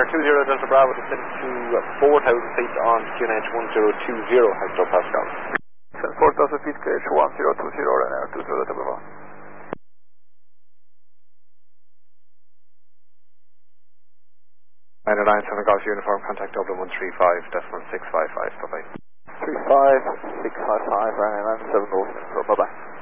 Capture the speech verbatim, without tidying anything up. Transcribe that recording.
two zero Delta Bravo, descend to four thousand feet on Q N H one zero two zero, Hector Pascal. Descend four thousand feet, Q N H one zero two zero, Ryanair two zero Delta Bravo. nine nine seven Golf Uniform, contact Dublin one three five decimal six five five, bye bye. three five six five five, Ryanair nine seven Golf Uniform, bye bye.